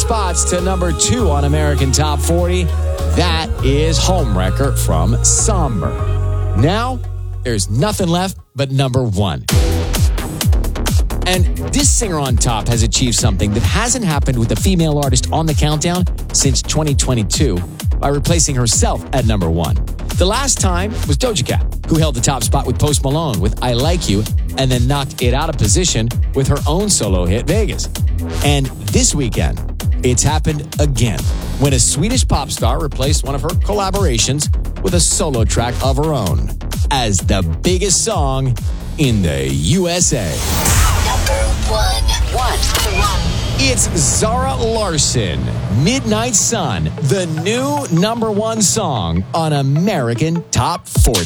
spots to number 2 on American Top 40. That is Homewrecker from Somber. Now, there's nothing left but number 1. And this singer on top has achieved something that hasn't happened with a female artist on the countdown since 2022 by replacing herself at number 1. The last time was Doja Cat, who held the top spot with Post Malone with I Like You and then knocked it out of position with her own solo hit, Vegas. And this weekend, it's happened again when a Swedish pop star replaced one of her collaborations with a solo track of her own as the biggest song in the USA. Number 1. It's Zara Larsson, Midnight Sun, the new number 1 song on American Top 40.